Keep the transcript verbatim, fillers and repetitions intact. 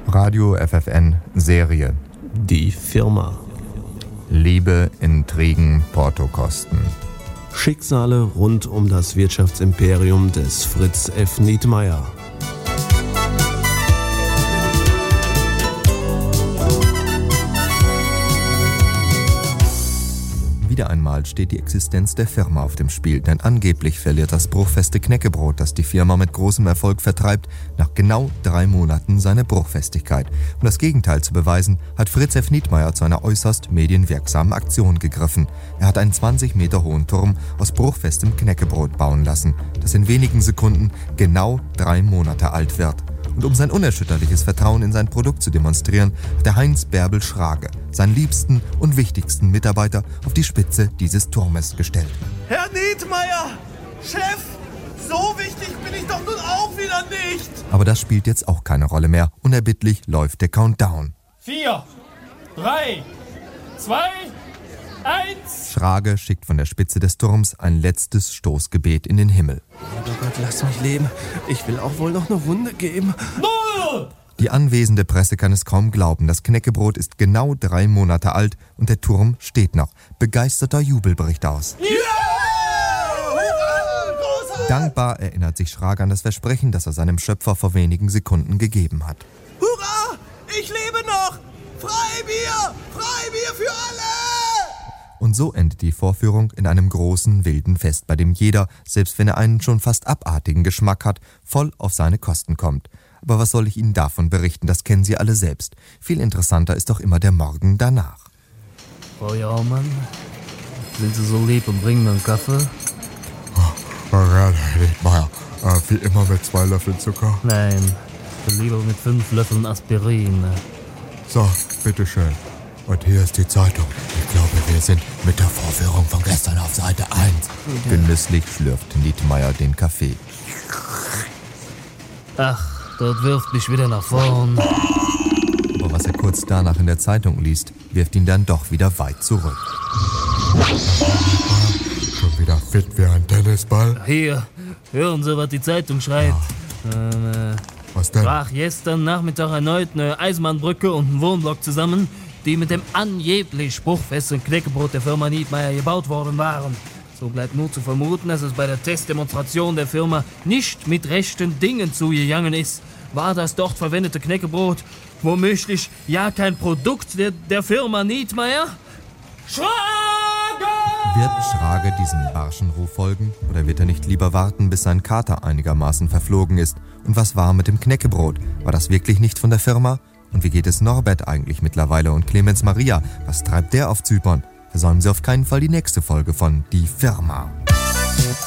Radio F F N Serie. Die Firma. Liebe, Intrigen, Portokosten. Schicksale rund um das Wirtschaftsimperium des Fritz F. Nietmeyer. Wieder einmal steht die Existenz der Firma auf dem Spiel, denn angeblich verliert das bruchfeste Knäckebrot, das die Firma mit großem Erfolg vertreibt, nach genau drei Monaten seine Bruchfestigkeit. Um das Gegenteil zu beweisen, hat Fritz F. Nietmeyer zu einer äußerst medienwirksamen Aktion gegriffen. Er hat einen zwanzig Meter hohen Turm aus bruchfestem Knäckebrot bauen lassen, das in wenigen Sekunden genau drei Monate alt wird. Und um sein unerschütterliches Vertrauen in sein Produkt zu demonstrieren, hat der Heinz Bärbel Schrage, seinen liebsten und wichtigsten Mitarbeiter, auf die Spitze dieses Turmes gestellt. Herr Nietmeyer, Chef, so wichtig bin ich doch nun auch wieder nicht. Aber das spielt jetzt auch keine Rolle mehr. Unerbittlich läuft der Countdown. Vier, drei, zwei, eins. Schrage schickt von der Spitze des Turms ein letztes Stoßgebet in den Himmel. Oh Gott, lass mich leben. Ich will auch wohl noch eine Runde geben. Null! Die anwesende Presse kann es kaum glauben. Das Knäckebrot ist genau drei Monate alt und der Turm steht noch. Begeisterter Jubel bricht aus. Yeah! Hurra! Dankbar erinnert sich Schrage an das Versprechen, das er seinem Schöpfer vor wenigen Sekunden gegeben hat. Hurra! Ich lebe noch! Freibier! Freibier für alle! Und so endet die Vorführung in einem großen, wilden Fest, bei dem jeder, selbst wenn er einen schon fast abartigen Geschmack hat, voll auf seine Kosten kommt. Aber was soll ich Ihnen davon berichten, das kennen Sie alle selbst. Viel interessanter ist doch immer der Morgen danach. Frau Jaumann, sind Sie so lieb und bringen mir einen Kaffee? Oh, ja, Herr Nietmeyer, äh, wie immer mit zwei Löffeln Zucker. Nein, lieber mit fünf Löffeln Aspirin. So, bitteschön. Und hier ist die Zeitung. Ich glaube, wir sind mit der Vorführung von gestern auf Seite eins. Genüsslich schlürft Nietmeyer den Kaffee. Ach, dort wirft mich wieder nach vorn. Aber was er kurz danach in der Zeitung liest, wirft ihn dann doch wieder weit zurück. Schon wieder fit wie ein Tennisball. Hier, hören Sie, was die Zeitung schreibt. Ja. Ähm, äh, was denn? Brach gestern Nachmittag erneut eine Eisenbahnbrücke und ein Wohnblock zusammen, die mit dem angeblich spruchfesten Knäckebrot der Firma Nietmeyer gebaut worden waren. So bleibt nur zu vermuten, dass es bei der Testdemonstration der Firma nicht mit rechten Dingen zugegangen ist. War das dort verwendete Knäckebrot womöglich ja kein Produkt der, der Firma Nietmeyer? Schrage! Wird Schrage diesem barschen Ruf folgen? Oder wird er nicht lieber warten, bis sein Kater einigermaßen verflogen ist? Und was war mit dem Knäckebrot? War das wirklich nicht von der Firma? Und wie geht es Norbert eigentlich mittlerweile und Clemens Maria? Was treibt der auf Zypern? Versäumen Sie auf keinen Fall die nächste Folge von Die Firma.